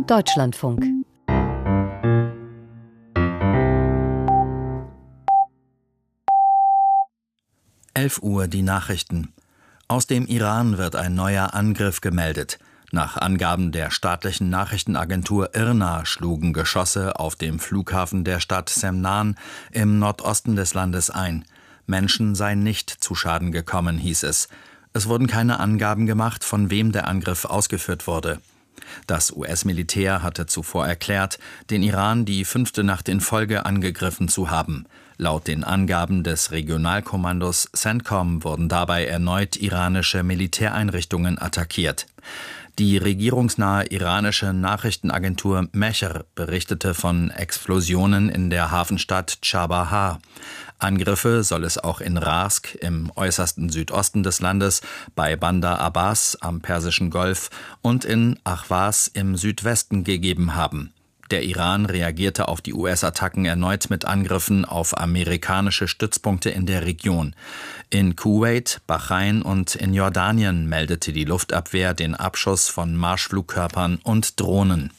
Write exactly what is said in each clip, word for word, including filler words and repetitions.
Deutschlandfunk. elf Uhr die Nachrichten. Aus dem Iran wird ein neuer Angriff gemeldet. Nach Angaben der staatlichen Nachrichtenagentur I R N A schlugen Geschosse auf dem Flughafen der Stadt Semnan im Nordosten des Landes ein. Menschen seien nicht zu Schaden gekommen, hieß es. Es wurden keine Angaben gemacht, von wem der Angriff ausgeführt wurde. Das U S-Militär hatte zuvor erklärt, den Iran die fünfte Nacht in Folge angegriffen zu haben. Laut den Angaben des Regionalkommandos CENTCOM wurden dabei erneut iranische Militäreinrichtungen attackiert. Die regierungsnahe iranische Nachrichtenagentur Mehr berichtete von Explosionen in der Hafenstadt Chabahar. Angriffe soll es auch in Rask im äußersten Südosten des Landes, bei Bandar Abbas am Persischen Golf und in Ahvaz im Südwesten gegeben haben. Der Iran reagierte auf die U S-Attacken erneut mit Angriffen auf amerikanische Stützpunkte in der Region. In Kuwait, Bahrain und in Jordanien meldete die Luftabwehr den Abschuss von Marschflugkörpern und Drohnen.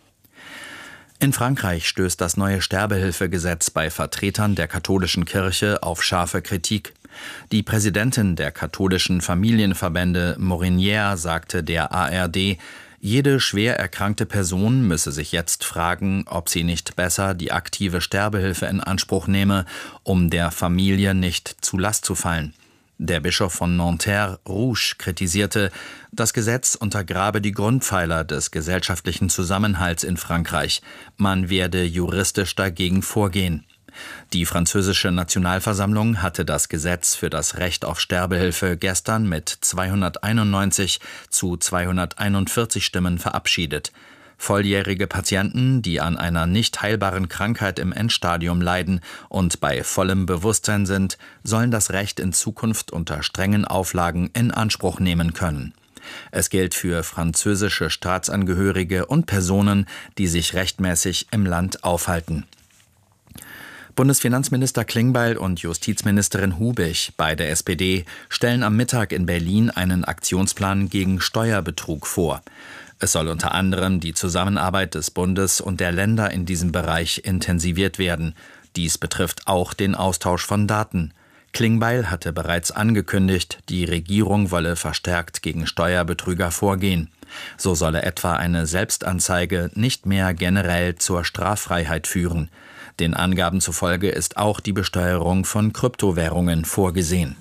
In Frankreich stößt das neue Sterbehilfegesetz bei Vertretern der katholischen Kirche auf scharfe Kritik. Die Präsidentin der katholischen Familienverbände Morinière sagte der A R D, jede schwer erkrankte Person müsse sich jetzt fragen, ob sie nicht besser die aktive Sterbehilfe in Anspruch nehme, um der Familie nicht zu Last zu fallen. Der Bischof von Nanterre, Rouge, kritisierte, das Gesetz untergrabe die Grundpfeiler des gesellschaftlichen Zusammenhalts in Frankreich. Man werde juristisch dagegen vorgehen. Die französische Nationalversammlung hatte das Gesetz für das Recht auf Sterbehilfe gestern mit zweihunderteinundneunzig zu zweihunderteinundvierzig Stimmen verabschiedet. Volljährige Patienten, die an einer nicht heilbaren Krankheit im Endstadium leiden und bei vollem Bewusstsein sind, sollen das Recht in Zukunft unter strengen Auflagen in Anspruch nehmen können. Es gilt für französische Staatsangehörige und Personen, die sich rechtmäßig im Land aufhalten. Bundesfinanzminister Klingbeil und Justizministerin Hubig, beide S P D, stellen am Mittag in Berlin einen Aktionsplan gegen Steuerbetrug vor. Es soll unter anderem die Zusammenarbeit des Bundes und der Länder in diesem Bereich intensiviert werden. Dies betrifft auch den Austausch von Daten. Klingbeil hatte bereits angekündigt, die Regierung wolle verstärkt gegen Steuerbetrüger vorgehen. So solle etwa eine Selbstanzeige nicht mehr generell zur Straffreiheit führen. Den Angaben zufolge ist auch die Besteuerung von Kryptowährungen vorgesehen.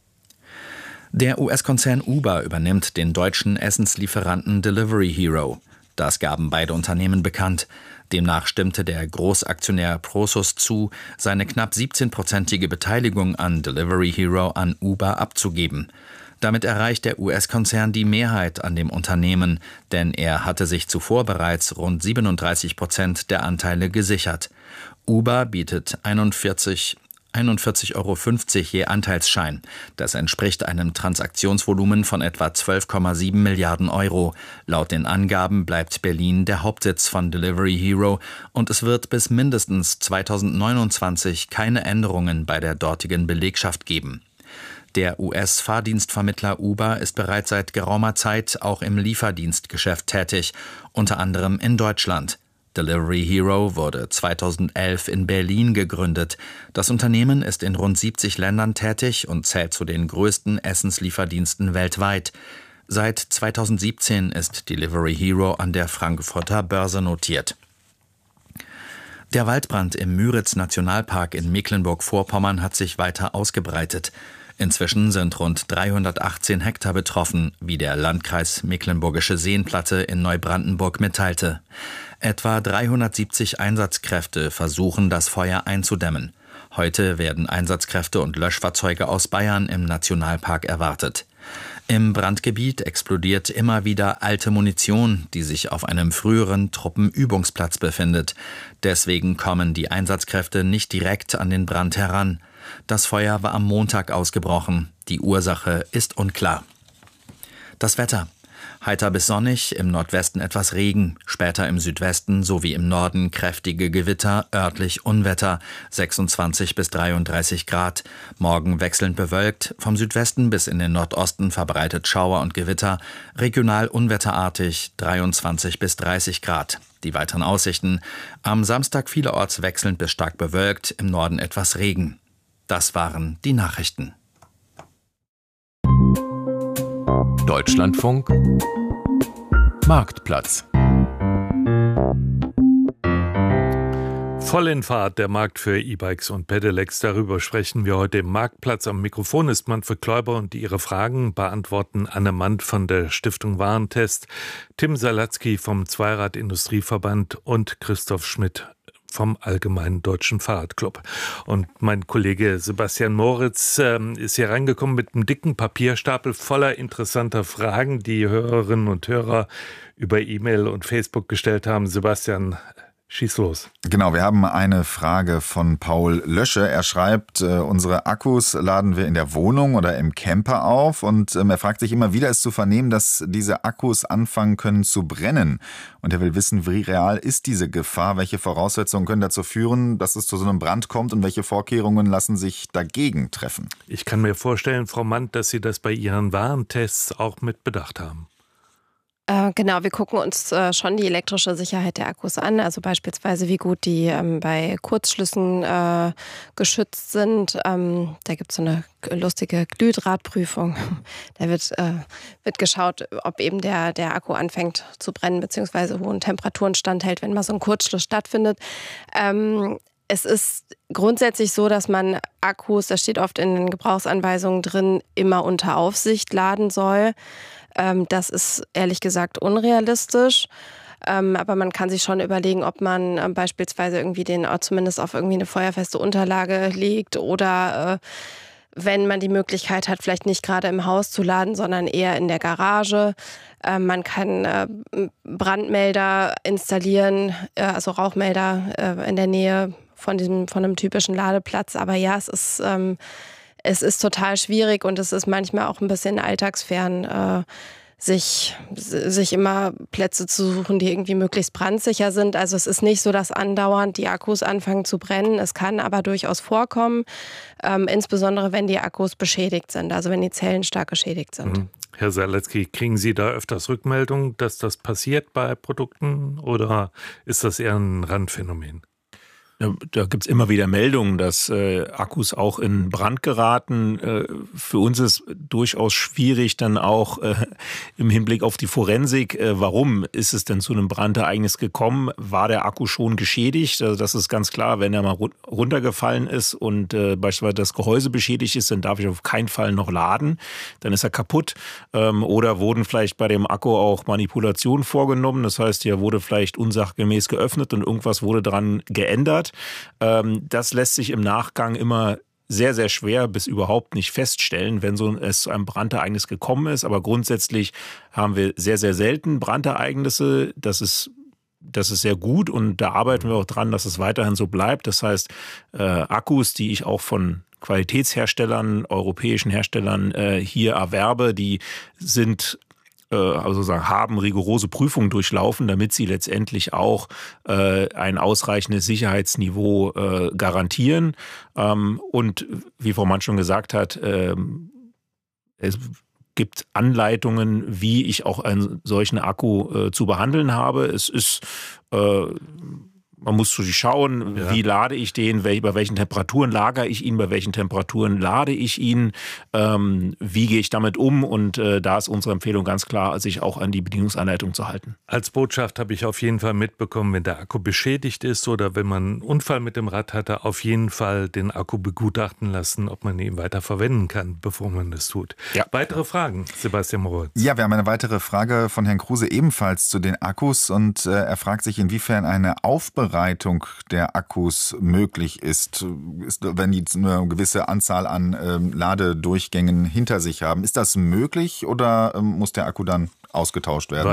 Der U S-Konzern Uber übernimmt den deutschen Essenslieferanten Delivery Hero. Das gaben beide Unternehmen bekannt. Demnach stimmte der Großaktionär Prosus zu, seine knapp siebzehnprozentige Beteiligung an Delivery Hero an Uber abzugeben. Damit erreicht der U S-Konzern die Mehrheit an dem Unternehmen, denn er hatte sich zuvor bereits rund siebenunddreißig Prozent der Anteile gesichert. Uber bietet einundvierzig Euro fünfzig je Anteilsschein. Das entspricht einem Transaktionsvolumen von etwa zwölf Komma sieben Milliarden Euro. Laut den Angaben bleibt Berlin der Hauptsitz von Delivery Hero und es wird bis mindestens zweitausendneunundzwanzig keine Änderungen bei der dortigen Belegschaft geben. Der U S-Fahrdienstvermittler Uber ist bereits seit geraumer Zeit auch im Lieferdienstgeschäft tätig, unter anderem in Deutschland. Delivery Hero wurde zweitausendelf in Berlin gegründet. Das Unternehmen ist in rund siebzig Ländern tätig und zählt zu den größten Essenslieferdiensten weltweit. Seit zweitausendsiebzehn ist Delivery Hero an der Frankfurter Börse notiert. Der Waldbrand im Müritz-Nationalpark in Mecklenburg-Vorpommern hat sich weiter ausgebreitet. Inzwischen sind rund dreihundertachtzehn Hektar betroffen, wie der Landkreis Mecklenburgische Seenplatte in Neubrandenburg mitteilte. Etwa dreihundertsiebzig Einsatzkräfte versuchen, das Feuer einzudämmen. Heute werden Einsatzkräfte und Löschfahrzeuge aus Bayern im Nationalpark erwartet. Im Brandgebiet explodiert immer wieder alte Munition, die sich auf einem früheren Truppenübungsplatz befindet. Deswegen kommen die Einsatzkräfte nicht direkt an den Brand heran. Das Feuer war am Montag ausgebrochen. Die Ursache ist unklar. Das Wetter. Heiter bis sonnig, im Nordwesten etwas Regen, später im Südwesten sowie im Norden kräftige Gewitter, örtlich Unwetter, sechsundzwanzig bis dreiunddreißig Grad. Morgen wechselnd bewölkt, vom Südwesten bis in den Nordosten verbreitet Schauer und Gewitter, regional unwetterartig, dreiundzwanzig bis dreißig Grad. Die weiteren Aussichten: am Samstag vielerorts wechselnd bis stark bewölkt, im Norden etwas Regen. Das waren die Nachrichten. Deutschlandfunk Marktplatz. Voll in Fahrt, der Markt für E-Bikes und Pedelecs. Darüber sprechen wir heute im Marktplatz. Am Mikrofon ist Manfred Kläuber und Ihre Fragen beantworten Anne Mandt von der Stiftung Warentest, Tim Salatzky vom Zweirad-Industrieverband und Christoph Schmidt vom Allgemeinen Deutschen Fahrradclub. Und mein Kollege Sebastian Moritz äh, ist hier reingekommen mit einem dicken Papierstapel voller interessanter Fragen, die Hörerinnen und Hörer über E-Mail und Facebook gestellt haben. Sebastian, schieß los. Genau, wir haben eine Frage von Paul Lösche. Er schreibt, äh, unsere Akkus laden wir in der Wohnung oder im Camper auf und ähm, er fragt sich immer wieder, ist zu vernehmen, dass diese Akkus anfangen können zu brennen. Und er will wissen, wie real ist diese Gefahr? Welche Voraussetzungen können dazu führen, dass es zu so einem Brand kommt und welche Vorkehrungen lassen sich dagegen treffen? Ich kann mir vorstellen, Frau Mandt, dass Sie das bei Ihren Warentests auch mit bedacht haben. Äh, genau, wir gucken uns äh, schon die elektrische Sicherheit der Akkus an, also beispielsweise wie gut die ähm, bei Kurzschlüssen äh, geschützt sind. Ähm, da gibt es so eine lustige Glühdrahtprüfung. Da wird, äh, wird geschaut, ob eben der, der Akku anfängt zu brennen, beziehungsweise hohen Temperaturen standhält, wenn mal so ein Kurzschluss stattfindet. Ähm, Es ist grundsätzlich so, dass man Akkus, das steht oft in den Gebrauchsanweisungen drin, immer unter Aufsicht laden soll. Das ist ehrlich gesagt unrealistisch. Aber man kann sich schon überlegen, ob man beispielsweise irgendwie den zumindest auf irgendwie eine feuerfeste Unterlage legt oder wenn man die Möglichkeit hat, vielleicht nicht gerade im Haus zu laden, sondern eher in der Garage. Man kann Brandmelder installieren, also Rauchmelder in der Nähe von diesem, von einem typischen Ladeplatz. Aber ja, es ist, ähm, es ist total schwierig und es ist manchmal auch ein bisschen alltagsfern, äh, sich, sich immer Plätze zu suchen, die irgendwie möglichst brandsicher sind. Also es ist nicht so, dass andauernd die Akkus anfangen zu brennen. Es kann aber durchaus vorkommen, ähm, insbesondere wenn die Akkus beschädigt sind, also wenn die Zellen stark geschädigt sind. Mhm. Herr Salatzky, kriegen Sie da öfters Rückmeldungen, dass das passiert bei Produkten oder ist das eher ein Randphänomen? Da gibt's immer wieder Meldungen, dass äh, Akkus auch in Brand geraten. Äh, für uns ist durchaus schwierig dann auch äh, im Hinblick auf die Forensik, äh, warum ist es denn zu einem Brandereignis gekommen? War der Akku schon geschädigt? Also das ist ganz klar, wenn er mal runtergefallen ist und äh, beispielsweise das Gehäuse beschädigt ist, dann darf ich auf keinen Fall noch laden. Dann ist er kaputt. Ähm, oder wurden vielleicht bei dem Akku auch Manipulationen vorgenommen. Das heißt, er wurde vielleicht unsachgemäß geöffnet und irgendwas wurde dran geändert. Das lässt sich im Nachgang immer sehr, sehr schwer bis überhaupt nicht feststellen, wenn so es zu einem Brandereignis gekommen ist. Aber grundsätzlich haben wir sehr, sehr selten Brandereignisse. Das ist, das ist sehr gut und da arbeiten wir auch dran, dass es weiterhin so bleibt. Das heißt, äh, Akkus, die ich auch von Qualitätsherstellern, europäischen Herstellern äh, hier erwerbe, die sind also sagen, haben rigorose Prüfungen durchlaufen, damit sie letztendlich auch äh, ein ausreichendes Sicherheitsniveau äh, garantieren. Ähm, und wie Frau Mann schon gesagt hat, äh, es gibt Anleitungen, wie ich auch einen solchen Akku äh, zu behandeln habe. Es ist äh, Man muss zu schauen, ja. Wie lade ich den, welch, bei welchen Temperaturen lagere ich ihn, bei welchen Temperaturen lade ich ihn, ähm, wie gehe ich damit um und äh, da ist unsere Empfehlung ganz klar, sich auch an die Bedienungsanleitung zu halten. Als Botschaft habe ich auf jeden Fall mitbekommen, wenn der Akku beschädigt ist oder wenn man einen Unfall mit dem Rad hatte, auf jeden Fall den Akku begutachten lassen, ob man ihn weiter verwenden kann, bevor man das tut. Ja. Weitere Fragen, Sebastian Moritz? Ja, wir haben eine weitere Frage von Herrn Kruse ebenfalls zu den Akkus und äh, er fragt sich, inwiefern eine Aufbereitung der Akkus möglich ist, ist wenn die eine gewisse Anzahl an ähm, Ladedurchgängen hinter sich haben. Ist das möglich oder ähm, muss der Akku dann ausgetauscht werden?